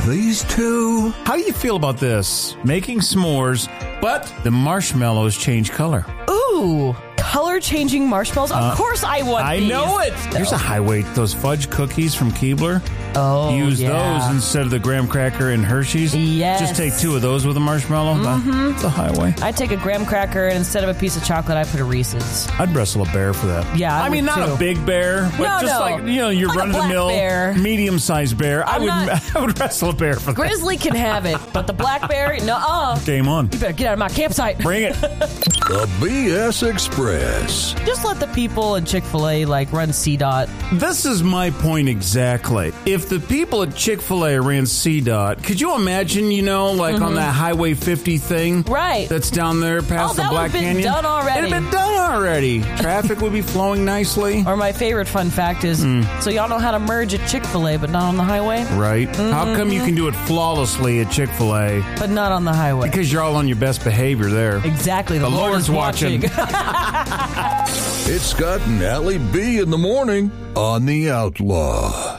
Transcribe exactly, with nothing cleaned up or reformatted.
these two. How do you feel about this? Making s'mores, but the marshmallows change color. Ooh, color-changing marshmallows? Of Uh, course I want I these. know it. Here's a highway. Those fudge cookies from Keebler. Oh, Use yeah. those instead of the graham cracker and Hershey's. Yes. Just take two of those with a marshmallow. Mm-hmm. It's a highway. I take a graham cracker, and instead of a piece of chocolate, I put a Reese's. I'd wrestle a bear for that. Yeah, I I mean, would not too. a big bear, but No, just no. like, you know, you're Like a running the black mill, bear. medium-sized bear. I I'm would, not- I would wrestle a bear for that. Grizzly can have it, but the black bear, nuh-uh. Game on. You better get out of my campsite. Bring it. The B S Express. Just let the people at Chick-fil-A, like, run C DOT. This is my point exactly. If the people at Chick-fil-A ran C DOT, could you imagine, you know, like on that Highway fifty thing? Right. That's down there past Oh, the that Black would've been Canyon? done already. It'd have been done already. Traffic would be flowing nicely. Or my favorite fun fact is, so y'all know how to merge at Chick-fil-A, but not on the highway? Right. How come you can do it flawlessly at Chick-fil-A? But not on the highway. Because you're all on your best behavior there. Exactly. The, The Lord Lord's is watching. watching. It's Scott and Allie B in the morning on The Outlaw.